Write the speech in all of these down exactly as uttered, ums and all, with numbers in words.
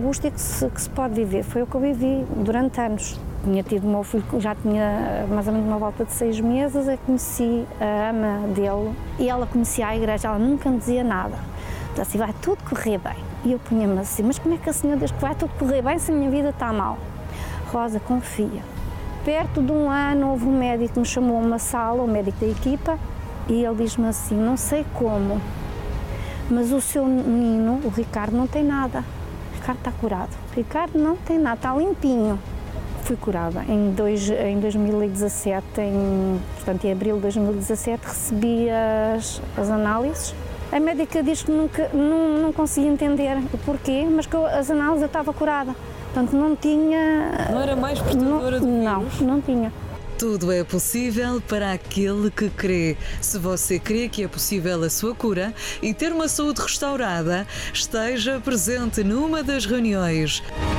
angústia que se, que se pode viver. Foi o que eu vivi durante anos. Tinha tido o meu filho, já tinha mais ou menos uma volta de seis meses, eu conheci a ama dele e ela conhecia a igreja, ela nunca me dizia nada. Dizia assim, vai tudo correr bem. E eu punha-me assim, mas como é que a senhora diz que vai tudo correr bem se a minha vida está mal? Rosa, confia. Perto de um ano houve um médico que me chamou a uma sala, o médico da equipa, e ele diz-me assim, não sei como, mas o seu menino, o Ricardo, não tem nada. O Ricardo está curado. O Ricardo não tem nada, está limpinho. Fui curada. Em, dois, em dois mil e dezassete, em, portanto, em abril de dois mil e dezassete, recebi as, as análises. A médica diz que nunca, não, não conseguia entender o porquê, mas que eu, as análises eu estava curada. Portanto, não tinha... Não era mais portadora do vírus? Não, não tinha. Tudo é possível para aquele que crê. Se você crê que é possível a sua cura e ter uma saúde restaurada, esteja presente numa das reuniões.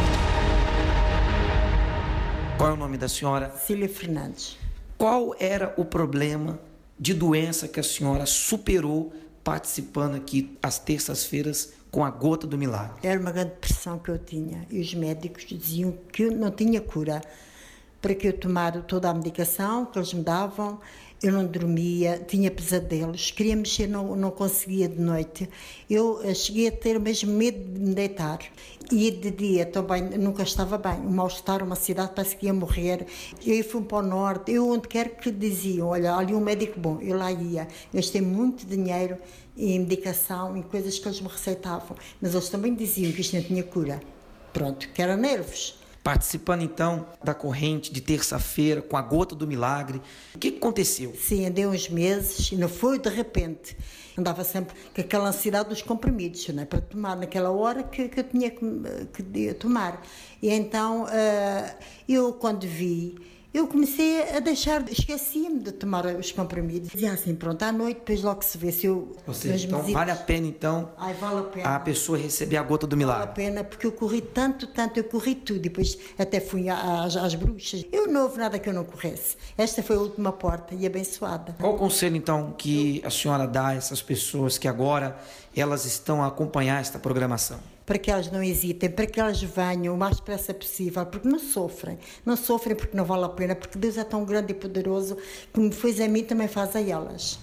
Qual é o nome da senhora? Cília Fernandes. Qual era o problema de doença que a senhora superou participando aqui às terças-feiras com a gota do milagre? Era uma grande depressão que eu tinha e os médicos diziam que eu não tinha cura. Para que eu tomar toda a medicação que eles me davam, eu não dormia, tinha pesadelos, queria mexer, não, não conseguia de noite. Eu cheguei a ter mesmo medo de me deitar. E de dia também nunca estava bem, um mal-estar, uma cidade, parece que ia morrer. Eu fui para o norte, eu onde quer que diziam, olha, ali um médico bom, eu lá ia. Eu gastei muito dinheiro em medicação, em coisas que eles me receitavam, mas eles também diziam que isto não tinha cura. Pronto, que era nervos. Participando então da corrente de terça-feira com a gota do milagre, o que aconteceu? Sim, andei uns meses e não foi de repente. Andava sempre com aquela ansiedade dos comprimidos, né, para tomar naquela hora que, que eu tinha que, que tomar. E então uh, eu quando vi, eu comecei a deixar, esquecia-me de tomar os comprimidos. Dizia assim, pronto, à noite, depois logo se vê se eu... Ou seja, então vale a pena então Ai, vale a, pena. a pessoa receber a gota do milagre? Vale a pena, porque eu corri tanto, tanto, eu corri tudo, depois até fui às, às bruxas. Eu não houve nada que eu não corresse. Esta foi a última porta e abençoada. Qual o conselho então que a senhora dá a essas pessoas que agora elas estão a acompanhar esta programação? Para que elas não hesitem, para que elas venham o mais depressa possível, porque não sofrem. Não sofrem porque não vale a pena, porque Deus é tão grande e poderoso que me fez a mim, também faz a elas.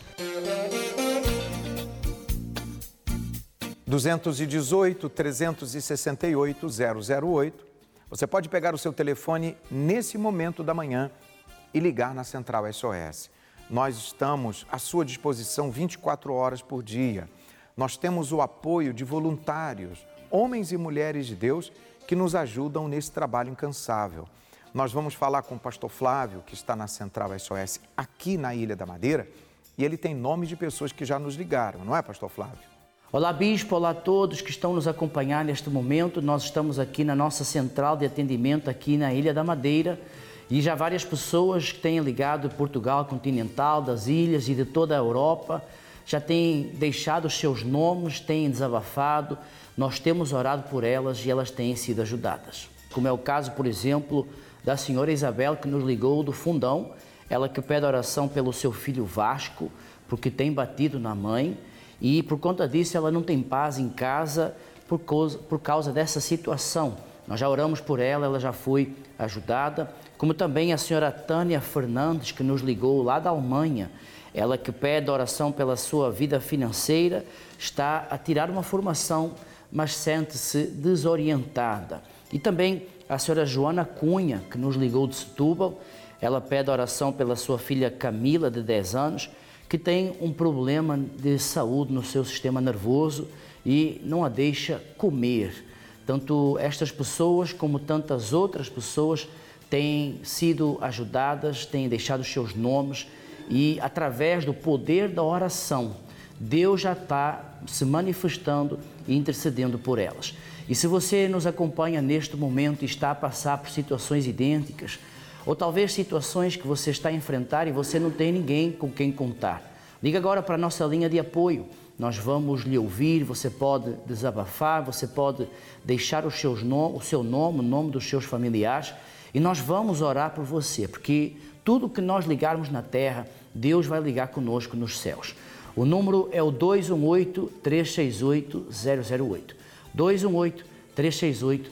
dois um oito, três seis oito, zero zero oito. Você pode pegar o seu telefone nesse momento da manhã e ligar na Central S O S. Nós estamos à sua disposição vinte e quatro horas por dia. Nós temos o apoio de voluntários, homens e mulheres de Deus que nos ajudam nesse trabalho incansável. Nós vamos falar com o pastor Flávio, que está na Central S O S aqui na Ilha da Madeira, e ele tem nomes de pessoas que já nos ligaram, não é, pastor Flávio? Olá, bispo, olá a todos que estão nos acompanhando neste momento. Nós estamos aqui na nossa central de atendimento aqui na Ilha da Madeira e já várias pessoas que têm ligado de Portugal continental, das ilhas e de toda a Europa, já têm deixado os seus nomes, têm desabafado. Nós temos orado por elas e elas têm sido ajudadas. Como é o caso, por exemplo, da senhora Isabel, que nos ligou do Fundão, ela que pede oração pelo seu filho Vasco, porque tem batido na mãe e por conta disso ela não tem paz em casa por causa, por causa dessa situação. Nós já oramos por ela, ela já foi ajudada, como também a senhora Tânia Fernandes, que nos ligou lá da Alemanha, ela que pede oração pela sua vida financeira, está a tirar uma formação, mas sente-se desorientada. E também a senhora Joana Cunha, que nos ligou de Setúbal, ela pede oração pela sua filha Camila, de dez anos, que tem um problema de saúde no seu sistema nervoso e não a deixa comer. Tanto estas pessoas como tantas outras pessoas têm sido ajudadas, têm deixado os seus nomes e através do poder da oração, Deus já está se manifestando e intercedendo por elas. E se você nos acompanha neste momento e está a passar por situações idênticas, ou talvez situações que você está a enfrentar e você não tem ninguém com quem contar, liga agora para a nossa linha de apoio. Nós vamos lhe ouvir, você pode desabafar, você pode deixar os seus nom- o seu nome, o nome dos seus familiares e nós vamos orar por você, porque tudo que nós ligarmos na terra, Deus vai ligar conosco nos céus. O número é o dois um oito, três seis oito, zero zero oito. dois um oito, três seis oito,